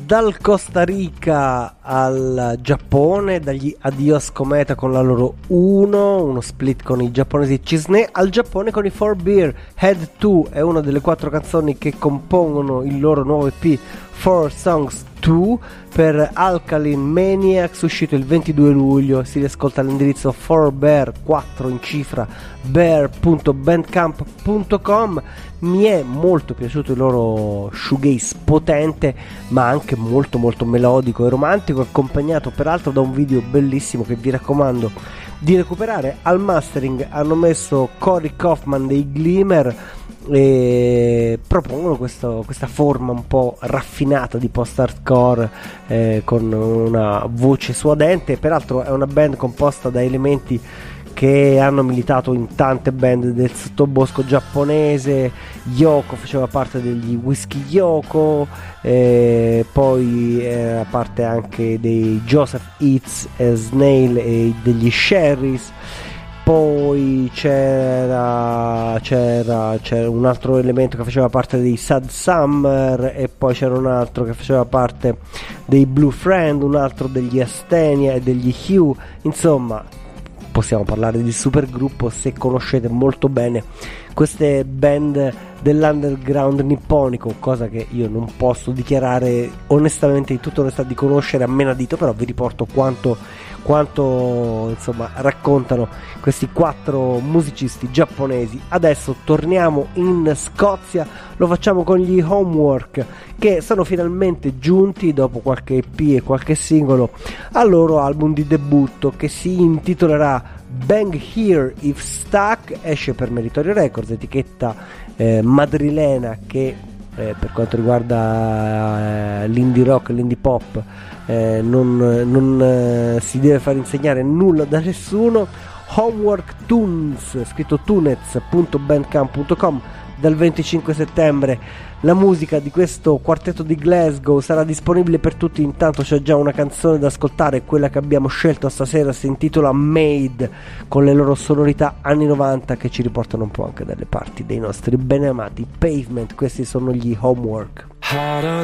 dal Costa Rica al Giappone, dagli Adios Cometa con la loro 1, uno split con i giapponesi Cisne, al Giappone con i 4Beer. Head 2 è una delle 4 canzoni che compongono il loro nuovo EP 4 Songs 2 per Alkaline Maniacs, uscito il 22 luglio. Si riascolta all'indirizzo 4bear, 4 in cifra, bear.bandcamp.com. Mi è molto piaciuto il loro shoegaze potente, ma anche molto molto melodico e romantico, accompagnato peraltro da un video bellissimo che vi raccomando di recuperare. Al mastering hanno messo Corey Kaufman dei Glimmer e propongono questa forma un po' raffinata di post-hardcore con una voce suadente. Peraltro è una band composta da elementi che hanno militato in tante band del sottobosco giapponese. Yoko faceva parte degli Whiskey Yoko, poi era parte anche dei Joseph Eats e Snail e degli Sherrys. Poi c'era un altro elemento che faceva parte dei Sad Summer, e poi c'era un altro che faceva parte dei Blue Friend, un altro degli Astenia e degli Hue. Insomma, possiamo parlare di supergruppo se conoscete molto bene queste band dell'underground nipponico, cosa che io non posso dichiarare onestamente, di tutta onestà, di conoscere a menadito, però vi riporto quanto insomma raccontano questi 4 musicisti giapponesi. Adesso torniamo in Scozia, lo facciamo con gli Homework, che sono finalmente giunti dopo qualche EP e qualche singolo al loro album di debutto, che si intitolerà Bang Here If Stuck. Esce per Meritorio Records, etichetta madrilena che per quanto riguarda l'indie rock e l'indie pop non si deve far insegnare nulla da nessuno. Homework Tunes, scritto tunez.bandcamp.com. Dal 25 settembre la musica di questo quartetto di Glasgow sarà disponibile per tutti. Intanto c'è già una canzone da ascoltare, quella che abbiamo scelto stasera si intitola Made, con le loro sonorità anni 90 che ci riportano un po' anche dalle parti dei nostri beneamati Pavement. Questi sono gli Homework. Harder